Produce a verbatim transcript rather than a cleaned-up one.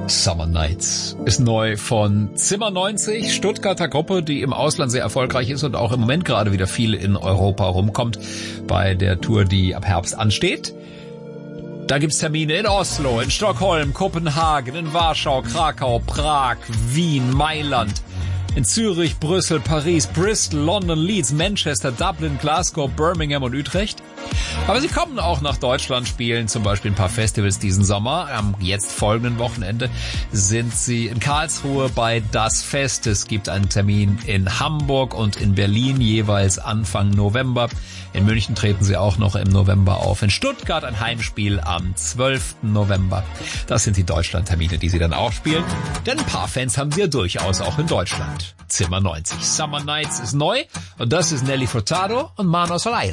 Summer Nights ist neu von Zimmer neunzig, Stuttgarter Gruppe, die im Ausland sehr erfolgreich ist und auch im Moment gerade wieder viel in Europa rumkommt bei der Tour, die ab Herbst ansteht. Da gibt's Termine in Oslo, in Stockholm, Kopenhagen, in Warschau, Krakau, Prag, Wien, Mailand, in Zürich, Brüssel, Paris, Bristol, London, Leeds, Manchester, Dublin, Glasgow, Birmingham und Utrecht. Aber sie kommen auch nach Deutschland, spielen zum Beispiel ein paar Festivals diesen Sommer. Am jetzt folgenden Wochenende sind sie in Karlsruhe bei Das Fest. Es gibt einen Termin in Hamburg und in Berlin, jeweils Anfang November. In München treten sie auch noch im November auf. In Stuttgart ein Heimspiel am zwölften November. Das sind die Deutschland-Termine, die sie dann auch spielen. Denn ein paar Fans haben sie ja durchaus auch in Deutschland. Zimmer neunzig. Summer Nights ist neu und das ist Nelly Furtado und Manos Al Aire.